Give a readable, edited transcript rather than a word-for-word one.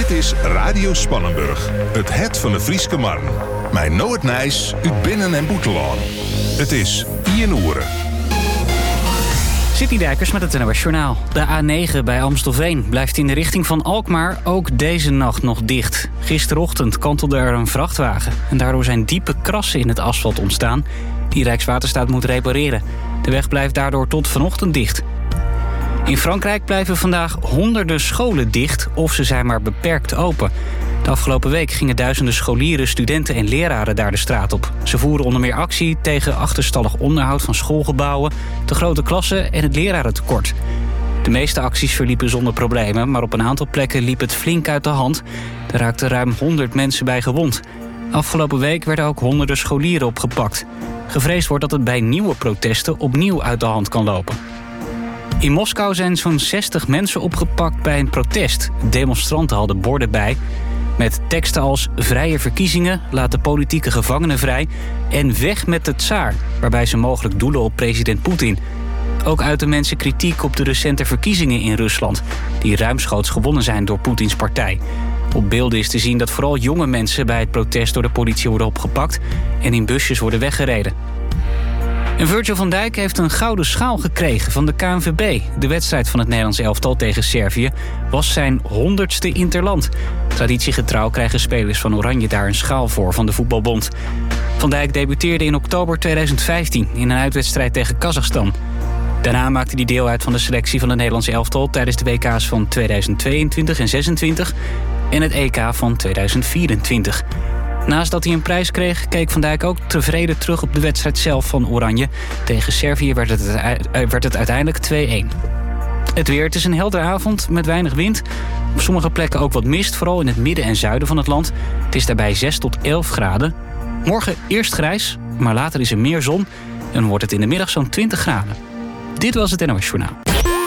Dit is Radio Spannenburg, het van de Frieske Marn. Mijn Noord Nijs, uit Binnen- en Boetelaan. Het is 1 uur. Sidney Dijkers met het NOS Journaal. De A9 bij Amstelveen blijft in de richting van Alkmaar ook deze nacht nog dicht. Gisterochtend kantelde er een vrachtwagen en daardoor zijn diepe krassen in het asfalt ontstaan die Rijkswaterstaat moet repareren. De weg blijft daardoor tot vanochtend dicht. In Frankrijk blijven vandaag honderden scholen dicht of ze zijn maar beperkt open. De afgelopen week gingen duizenden scholieren, studenten en leraren daar de straat op. Ze voeren onder meer actie tegen achterstallig onderhoud van schoolgebouwen, te grote klassen en het lerarentekort. De meeste acties verliepen zonder problemen, maar op een aantal plekken liep het flink uit de hand. Er raakten ruim 100 mensen bij gewond. Afgelopen week werden ook honderden scholieren opgepakt. Gevreesd wordt dat het bij nieuwe protesten opnieuw uit de hand kan lopen. In Moskou zijn zo'n 60 mensen opgepakt bij een protest. Demonstranten hadden borden bij met teksten als vrije verkiezingen, laat de politieke gevangenen vrij en weg met de tsaar, waarbij ze mogelijk doelen op president Poetin. Ook uiten mensen kritiek op de recente verkiezingen in Rusland, die ruimschoots gewonnen zijn door Poetins partij. Op beelden is te zien dat vooral jonge mensen bij het protest door de politie worden opgepakt en in busjes worden weggereden. En Virgil van Dijk heeft een gouden schaal gekregen van de KNVB. De wedstrijd van het Nederlands elftal tegen Servië was zijn 100ste interland. Traditiegetrouw krijgen spelers van Oranje daar een schaal voor van de Voetbalbond. Van Dijk debuteerde in oktober 2015 in een uitwedstrijd tegen Kazachstan. Daarna maakte hij deel uit van de selectie van het Nederlands elftal tijdens de WK's van 2022 en 2026 en het EK van 2024. Naast dat hij een prijs kreeg, keek Van Dijk ook tevreden terug op de wedstrijd zelf van Oranje. Tegen Servië werd het uiteindelijk 2-1. Het weer, het is een heldere avond met weinig wind. Op sommige plekken ook wat mist, vooral in het midden en zuiden van het land. Het is daarbij 6 tot 11 graden. Morgen eerst grijs, maar later is er meer zon en wordt het in de middag zo'n 20 graden. Dit was het NOS Journaal.